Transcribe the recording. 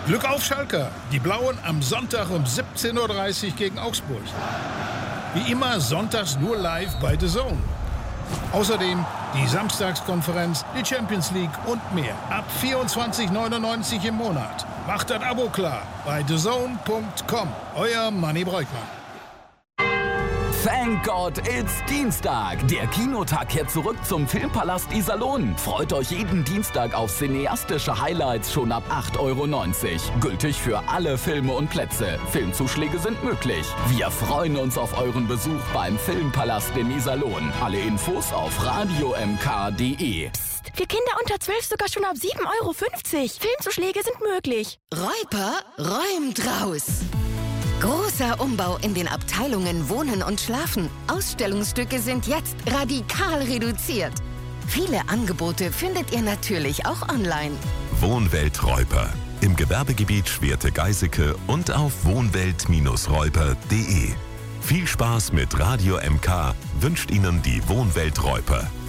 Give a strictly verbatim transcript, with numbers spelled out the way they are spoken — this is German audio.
Glück auf, Schalker! Die Blauen am Sonntag um siebzehn Uhr dreißig gegen Augsburg. Wie immer sonntags nur live bei The Zone. Außerdem die Samstagskonferenz, die Champions League und mehr. Ab vierundzwanzig Euro neunundneunzig im Monat. Macht das Abo klar bei the zone punkt com. Euer Manni Breukmann. Thank God it's Dienstag. Der Kinotag kehrt zurück zum Filmpalast Iserlohn. Freut euch jeden Dienstag auf cineastische Highlights schon ab acht Euro neunzig. Gültig für alle Filme und Plätze. Filmzuschläge sind möglich. Wir freuen uns auf euren Besuch beim Filmpalast in Iserlohn. Alle Infos auf radio m k punkt d e. Psst, für Kinder unter zwölf sogar schon ab sieben Euro fünfzig. Filmzuschläge sind möglich. Reuper räumt raus. Großer Umbau in den Abteilungen Wohnen und Schlafen. Ausstellungsstücke sind jetzt radikal reduziert. Viele Angebote findet ihr natürlich auch online. Wohnwelt Reuper. Im Gewerbegebiet Schwerte-Geiseke und auf wohnwelt Bindestrich reuper punkt d e. Viel Spaß mit Radio M K wünscht Ihnen die Wohnwelt Reuper.